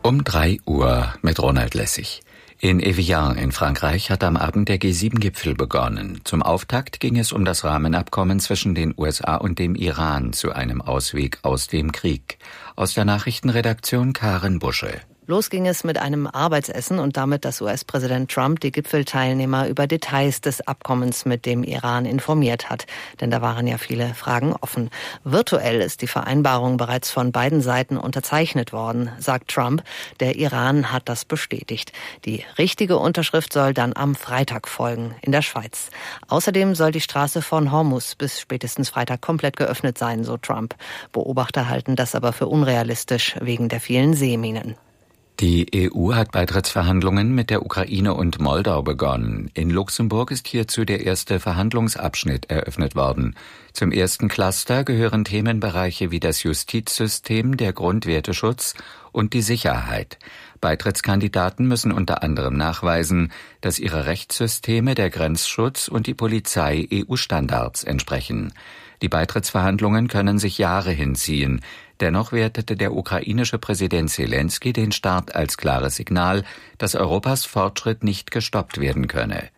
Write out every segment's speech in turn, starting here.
Um 3 Uhr mit Ronald Lessig. In Evian in Frankreich hat am Abend der G7-Gipfel begonnen. Zum Auftakt ging es um das Rahmenabkommen zwischen den USA und dem Iran zu einem Ausweg aus dem Krieg. Aus der Nachrichtenredaktion Karen Busche. Los ging es mit einem Arbeitsessen und damit, dass US-Präsident Trump die Gipfelteilnehmer über Details des Abkommens mit dem Iran informiert hat. Denn da waren ja viele Fragen offen. Virtuell ist die Vereinbarung bereits von beiden Seiten unterzeichnet worden, sagt Trump. Der Iran hat das bestätigt. Die richtige Unterschrift soll dann am Freitag folgen, in der Schweiz. Außerdem soll die Straße von Hormuz bis spätestens Freitag komplett geöffnet sein, so Trump. Beobachter halten das aber für unrealistisch wegen der vielen Seeminen. Die EU hat Beitrittsverhandlungen mit der Ukraine und Moldau begonnen. In Luxemburg ist hierzu der erste Verhandlungsabschnitt eröffnet worden. Zum ersten Cluster gehören Themenbereiche wie das Justizsystem, der Grundwerteschutz und die Sicherheit. Beitrittskandidaten müssen unter anderem nachweisen, dass ihre Rechtssysteme, der Grenzschutz und die Polizei EU-Standards entsprechen. Die Beitrittsverhandlungen können sich Jahre hinziehen. Dennoch wertete der ukrainische Präsident Selenskyj den Start als klares Signal, dass Europas Fortschritt nicht gestoppt werden könne.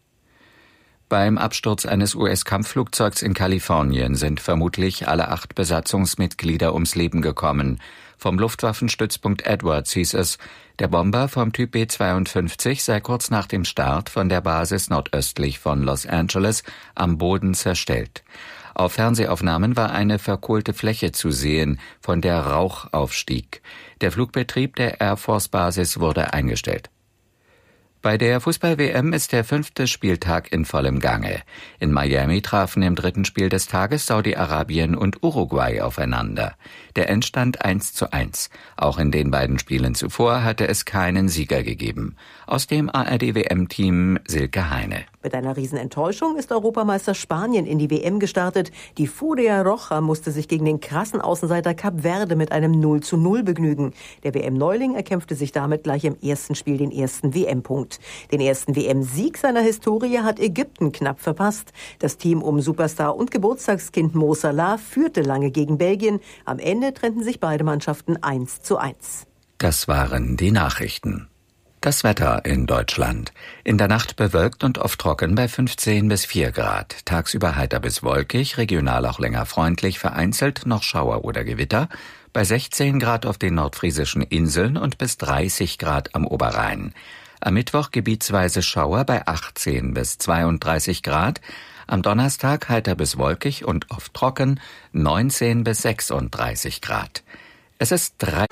Beim Absturz eines US-Kampfflugzeugs in Kalifornien sind vermutlich alle 8 Besatzungsmitglieder ums Leben gekommen. Vom Luftwaffenstützpunkt Edwards hieß es, der Bomber vom Typ B-52 sei kurz nach dem Start von der Basis nordöstlich von Los Angeles am Boden zerstellt. Auf Fernsehaufnahmen war eine verkohlte Fläche zu sehen, von der Rauch aufstieg. Der Flugbetrieb der Air Force Basis wurde eingestellt. Bei der Fußball-WM ist der 5. Spieltag in vollem Gange. In Miami trafen im 3. Spiel des Tages Saudi-Arabien und Uruguay aufeinander. Der Endstand 1:1. Auch in den beiden Spielen zuvor hatte es keinen Sieger gegeben. Aus dem ARD-WM-Team Silke Heine. Mit einer Riesenenttäuschung ist Europameister Spanien in die WM gestartet. Die Furia Roja musste sich gegen den krassen Außenseiter Kap Verde mit einem 0:0 begnügen. Der WM-Neuling erkämpfte sich damit gleich im ersten Spiel den ersten WM-Punkt. Den ersten WM-Sieg seiner Historie hat Ägypten knapp verpasst. Das Team um Superstar und Geburtstagskind Mo Salah führte lange gegen Belgien. Am Ende trennten sich beide Mannschaften 1:1. Das waren die Nachrichten. Das Wetter in Deutschland. In der Nacht bewölkt und oft trocken bei 15 bis 4 Grad. Tagsüber heiter bis wolkig, regional auch länger freundlich, vereinzelt noch Schauer oder Gewitter. Bei 16 Grad auf den nordfriesischen Inseln und bis 30 Grad am Oberrhein. Am Mittwoch gebietsweise Schauer bei 18 bis 32 Grad. Am Donnerstag heiter bis wolkig und oft trocken, 19 bis 36 Grad. Es ist 3.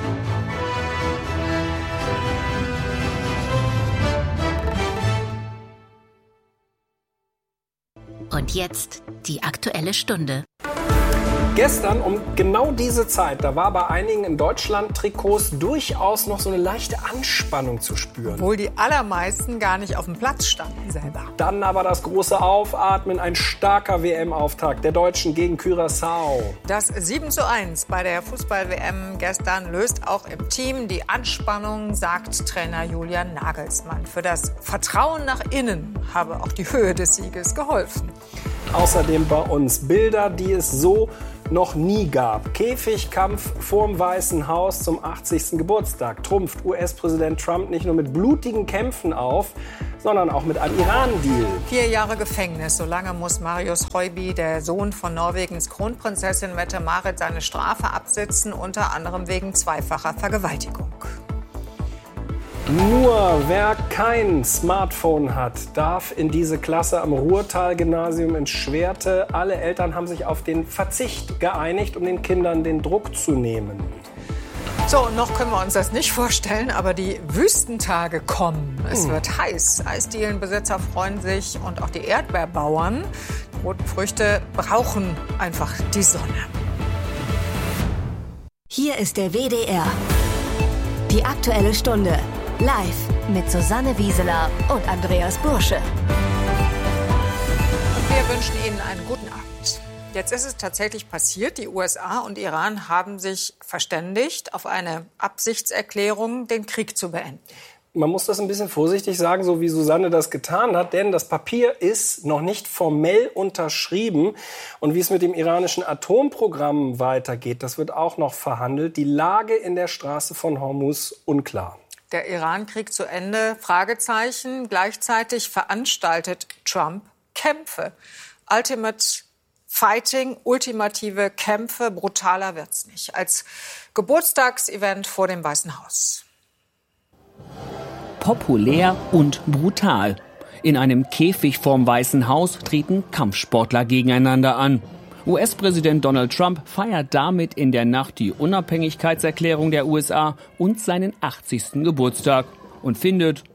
Und jetzt die Aktuelle Stunde. Gestern um genau diese Zeit, da war bei einigen in Deutschland Trikots durchaus noch so eine leichte Anspannung zu spüren. Obwohl die allermeisten gar nicht auf dem Platz standen selber. Dann aber das große Aufatmen, ein starker WM-Auftakt der Deutschen gegen Curaçao. Das 7:1 bei der Fußball-WM gestern löst auch im Team die Anspannung, sagt Trainer Julian Nagelsmann. Für das Vertrauen nach innen habe auch die Höhe des Sieges geholfen. Außerdem bei uns Bilder, die es so noch nie gab. Käfigkampf vorm Weißen Haus zum 80. Geburtstag trumpft US-Präsident Trump nicht nur mit blutigen Kämpfen auf, sondern auch mit einem Iran-Deal. 4 Jahre Gefängnis. So lange muss Marius Høiby, der Sohn von Norwegens Kronprinzessin Mette-Marit, seine Strafe absitzen, unter anderem wegen zweifacher Vergewaltigung. Nur wer kein Smartphone hat, darf in diese Klasse am Ruhrtal-Gymnasium in Schwerte. Alle Eltern haben sich auf den Verzicht geeinigt, um den Kindern den Druck zu nehmen. So, noch können wir uns das nicht vorstellen, aber die Wüstentage kommen. Es wird heiß. Eisdielenbesitzer freuen sich und auch die Erdbeerbauern. Die roten Früchte brauchen einfach die Sonne. Hier ist der WDR. Die Aktuelle Stunde. Live mit Susanne Wieseler und Andreas Bursche. Und wir wünschen Ihnen einen guten Abend. Jetzt ist es tatsächlich passiert. Die USA und Iran haben sich verständigt auf eine Absichtserklärung, den Krieg zu beenden. man muss das ein bisschen vorsichtig sagen, so wie Susanne das getan hat, denn das Papier ist noch nicht formell unterschrieben. Und wie es mit dem iranischen Atomprogramm weitergeht, das wird auch noch verhandelt. Die Lage in der Straße von Hormuz unklar. Der Iran-Krieg zu Ende? Fragezeichen. Gleichzeitig veranstaltet Trump Kämpfe. Ultimate Fighting, ultimative Kämpfe. Brutaler wird's nicht. Als Geburtstagsevent vor dem Weißen Haus. Populär und brutal. In einem Käfig vorm Weißen Haus treten Kampfsportler gegeneinander an. US-Präsident Donald Trump feiert damit in der Nacht die Unabhängigkeitserklärung der USA und seinen 80. Geburtstag und findet,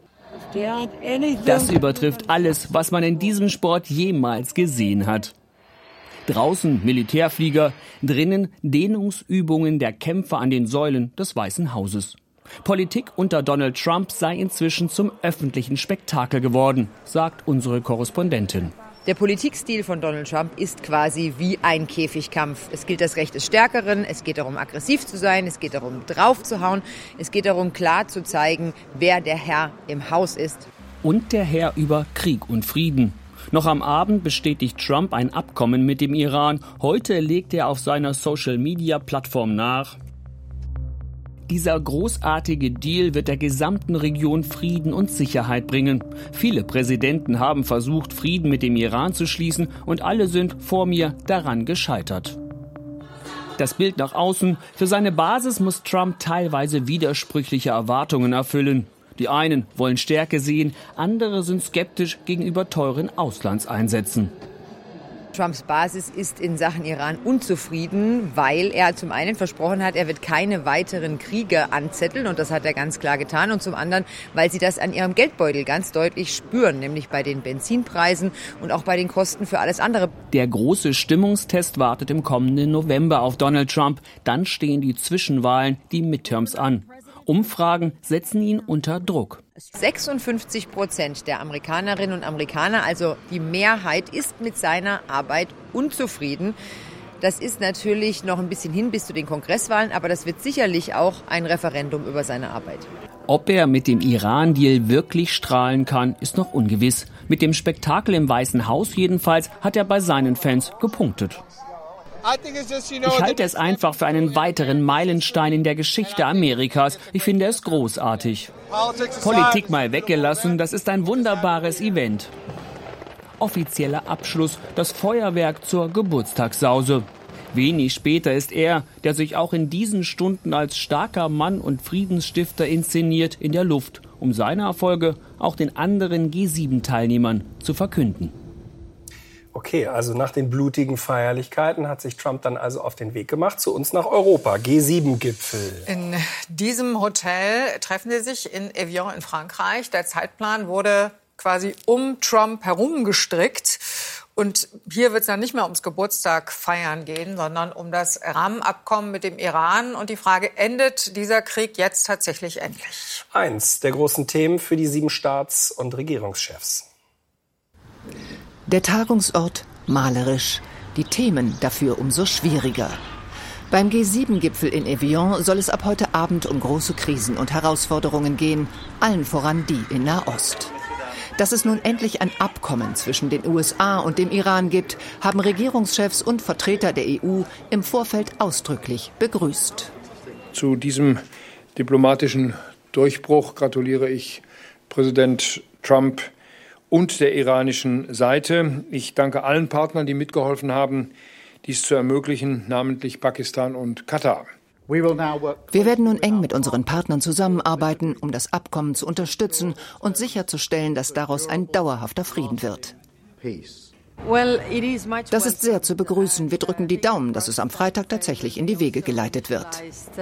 das übertrifft alles, was man in diesem Sport jemals gesehen hat. Draußen Militärflieger, drinnen Dehnungsübungen der Kämpfer an den Säulen des Weißen Hauses. Politik unter Donald Trump sei inzwischen zum öffentlichen Spektakel geworden, sagt unsere Korrespondentin. Der Politikstil von Donald Trump ist quasi wie ein Käfigkampf. Es gilt das Recht des Stärkeren, es geht darum, aggressiv zu sein, es geht darum, draufzuhauen, es geht darum, klar zu zeigen, wer der Herr im Haus ist. Und der Herr über Krieg und Frieden. Noch am Abend bestätigt Trump ein Abkommen mit dem Iran. Heute legt er auf seiner Social-Media-Plattform nach: Dieser großartige Deal wird der gesamten Region Frieden und Sicherheit bringen. Viele Präsidenten haben versucht, Frieden mit dem Iran zu schließen, und alle sind vor mir daran gescheitert. Das Bild nach außen: Für seine Basis muss Trump teilweise widersprüchliche Erwartungen erfüllen. Die einen wollen Stärke sehen, andere sind skeptisch gegenüber teuren Auslandseinsätzen. Trumps Basis ist in Sachen Iran unzufrieden, weil er zum einen versprochen hat, er wird keine weiteren Kriege anzetteln, und das hat er ganz klar getan, und zum anderen, weil sie das an ihrem Geldbeutel ganz deutlich spüren, nämlich bei den Benzinpreisen und auch bei den Kosten für alles andere. Der große Stimmungstest wartet im kommenden November auf Donald Trump. Dann stehen die Zwischenwahlen, die Midterms, an. Umfragen setzen ihn unter Druck. 56% der Amerikanerinnen und Amerikaner, also die Mehrheit, ist mit seiner Arbeit unzufrieden. Das ist natürlich noch ein bisschen hin bis zu den Kongresswahlen, aber das wird sicherlich auch ein Referendum über seine Arbeit. Ob er mit dem Iran-Deal wirklich strahlen kann, ist noch ungewiss. Mit dem Spektakel im Weißen Haus jedenfalls hat er bei seinen Fans gepunktet. Ich halte es einfach für einen weiteren Meilenstein in der Geschichte Amerikas. Ich finde es großartig. Politik mal weggelassen, das ist ein wunderbares Event. Offizieller Abschluss, das Feuerwerk zur Geburtstagssause. Wenig später ist er, der sich auch in diesen Stunden als starker Mann und Friedensstifter inszeniert, in der Luft, um seine Erfolge auch den anderen G7-Teilnehmern zu verkünden. Okay, also nach den blutigen Feierlichkeiten hat sich Trump dann also auf den Weg gemacht zu uns nach Europa. G7-Gipfel. In diesem Hotel treffen sie sich in Evian in Frankreich. Der Zeitplan wurde quasi um Trump herum gestrickt. Und hier wird es dann nicht mehr ums Geburtstag feiern gehen, sondern um das Rahmenabkommen mit dem Iran. Und die Frage, endet dieser Krieg jetzt tatsächlich endlich? Eins der großen Themen für die 7 Staats- und Regierungschefs. Der Tagungsort malerisch, die Themen dafür umso schwieriger. Beim G7-Gipfel in Evian soll es ab heute Abend um große Krisen und Herausforderungen gehen, allen voran die in Nahost. Dass es nun endlich ein Abkommen zwischen den USA und dem Iran gibt, haben Regierungschefs und Vertreter der EU im Vorfeld ausdrücklich begrüßt. Zu diesem diplomatischen Durchbruch gratuliere ich Präsident Trump und der iranischen Seite. Ich danke allen Partnern, die mitgeholfen haben, dies zu ermöglichen, namentlich Pakistan und Katar. Wir werden nun eng mit unseren Partnern zusammenarbeiten, um das Abkommen zu unterstützen und sicherzustellen, dass daraus ein dauerhafter Frieden wird. Das ist sehr zu begrüßen. Wir drücken die Daumen, dass es am Freitag tatsächlich in die Wege geleitet wird.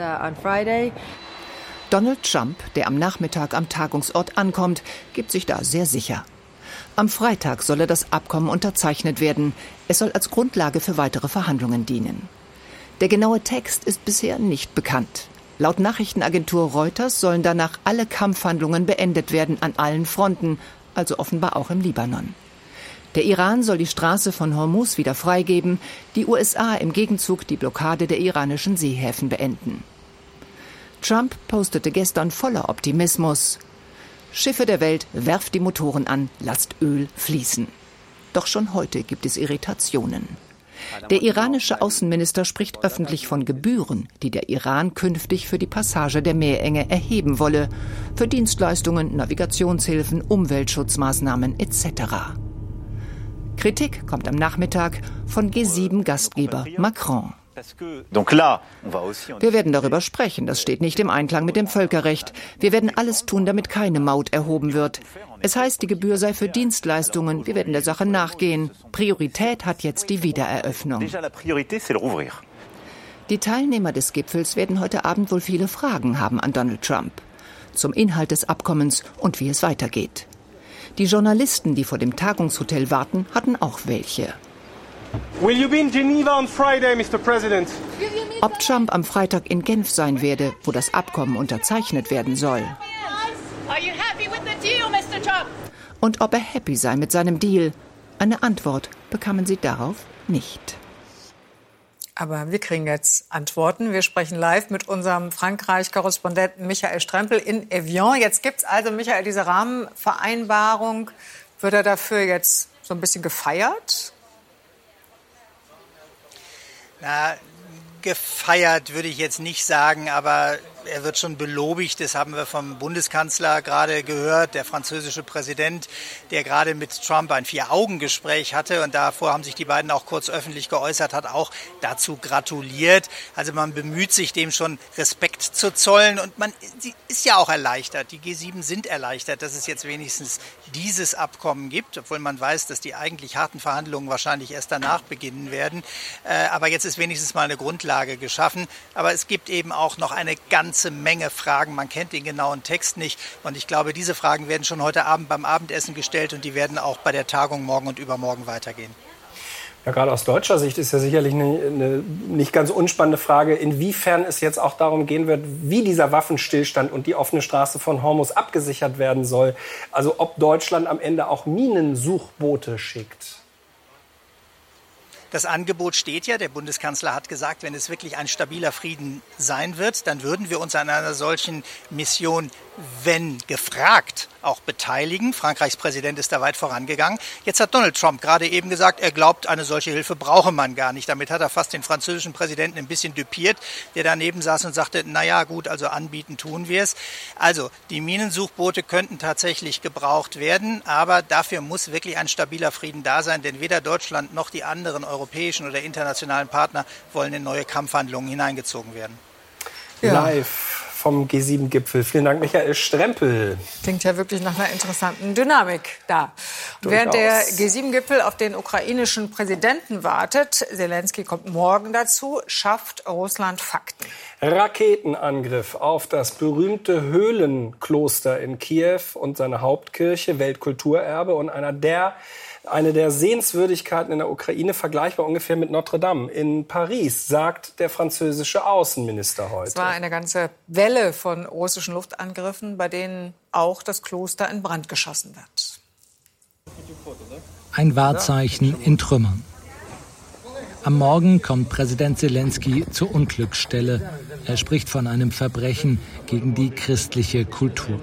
Donald Trump, der am Nachmittag am Tagungsort ankommt, gibt sich da sehr sicher. Am Freitag solle das Abkommen unterzeichnet werden. Es soll als Grundlage für weitere Verhandlungen dienen. Der genaue Text ist bisher nicht bekannt. Laut Nachrichtenagentur Reuters sollen danach alle Kampfhandlungen beendet werden an allen Fronten, also offenbar auch im Libanon. Der Iran soll die Straße von Hormuz wieder freigeben, die USA im Gegenzug die Blockade der iranischen Seehäfen beenden. Trump postete gestern voller Optimismus: Schiffe der Welt, werft die Motoren an, lasst Öl fließen. Doch schon heute gibt es Irritationen. Der iranische Außenminister spricht öffentlich von Gebühren, die der Iran künftig für die Passage der Meerenge erheben wolle, für Dienstleistungen, Navigationshilfen, Umweltschutzmaßnahmen etc. Kritik kommt am Nachmittag von G7-Gastgeber Macron. Wir werden darüber sprechen, das steht nicht im Einklang mit dem Völkerrecht. Wir werden alles tun, damit keine Maut erhoben wird. Es heißt, die Gebühr sei für Dienstleistungen. Wir werden der Sache nachgehen. Priorität hat jetzt die Wiedereröffnung. Die Teilnehmer des Gipfels werden heute Abend wohl viele Fragen haben an Donald Trump. Zum Inhalt des Abkommens und wie es weitergeht. Die Journalisten, die vor dem Tagungshotel warten, hatten auch welche. Will you be in Geneva on Friday, Mr. President? Ob Trump am Freitag in Genf sein werde, wo das Abkommen unterzeichnet werden soll. Und ob er happy sei mit seinem Deal. Eine Antwort bekamen sie darauf nicht. Aber wir kriegen jetzt Antworten. Wir sprechen live mit unserem Frankreich-Korrespondenten Michael Strempel in Evian. Jetzt gibt es also, Michael, diese Rahmenvereinbarung. Wird er dafür jetzt so ein bisschen gefeiert? Na, gefeiert würde ich jetzt nicht sagen, aber er wird schon belobigt. Das haben wir vom Bundeskanzler gerade gehört, der französische Präsident, der gerade mit Trump ein 4-Augen-Gespräch hatte. Und davor haben sich die beiden auch kurz öffentlich geäußert, hat auch dazu gratuliert. Also man bemüht sich, dem schon Respekt zu zollen. Und man ist ja auch erleichtert. Die G7 sind erleichtert, dass es jetzt wenigstens dieses Abkommen gibt, obwohl man weiß, dass die eigentlich harten Verhandlungen wahrscheinlich erst danach beginnen werden. Aber jetzt ist wenigstens mal eine Grundlage geschaffen. Aber es gibt eben auch noch eine ganze Menge Fragen. Man kennt den genauen Text nicht. Und ich glaube, diese Fragen werden schon heute Abend beim Abendessen gestellt und die werden auch bei der Tagung morgen und übermorgen weitergehen. Ja, gerade aus deutscher Sicht ist ja sicherlich eine nicht ganz unspannende Frage, inwiefern es jetzt auch darum gehen wird, wie dieser Waffenstillstand und die offene Straße von Hormuz abgesichert werden soll. Also ob Deutschland am Ende auch Minensuchboote schickt. Das Angebot steht ja. Der Bundeskanzler hat gesagt, wenn es wirklich ein stabiler Frieden sein wird, dann würden wir uns an einer solchen Mission, wenn gefragt, auch beteiligen. Frankreichs Präsident ist da weit vorangegangen. Jetzt hat Donald Trump gerade eben gesagt, er glaubt, eine solche Hilfe brauche man gar nicht. Damit hat er fast den französischen Präsidenten ein bisschen düpiert, der daneben saß und sagte, naja gut, also anbieten tun wir es. Also die Minensuchboote könnten tatsächlich gebraucht werden, aber dafür muss wirklich ein stabiler Frieden da sein, denn weder Deutschland noch die anderen europäischen oder internationalen Partner wollen in neue Kampfhandlungen hineingezogen werden. Ja. Live vom G7-Gipfel. Vielen Dank, Michael Strempel. Klingt ja wirklich nach einer interessanten Dynamik da. Während der G7-Gipfel auf den ukrainischen Präsidenten wartet, Zelensky kommt morgen dazu, schafft Russland Fakten. Raketenangriff auf das berühmte Höhlenkloster in Kiew und seine Hauptkirche, Weltkulturerbe und eine der Sehenswürdigkeiten in der Ukraine, vergleichbar ungefähr mit Notre Dame in Paris, sagt der französische Außenminister heute. Es war eine ganze Welle von russischen Luftangriffen, bei denen auch das Kloster in Brand geschossen wird. Ein Wahrzeichen in Trümmern. Am Morgen kommt Präsident Zelensky zur Unglücksstelle. Er spricht von einem Verbrechen gegen die christliche Kultur.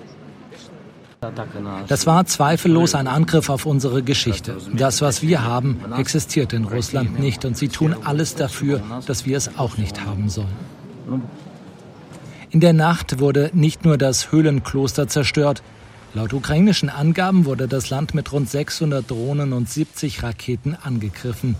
Das war zweifellos ein Angriff auf unsere Geschichte. Das, was wir haben, existiert in Russland nicht und sie tun alles dafür, dass wir es auch nicht haben sollen. In der Nacht wurde nicht nur das Höhlenkloster zerstört. Laut ukrainischen Angaben wurde das Land mit rund 600 Drohnen und 70 Raketen angegriffen.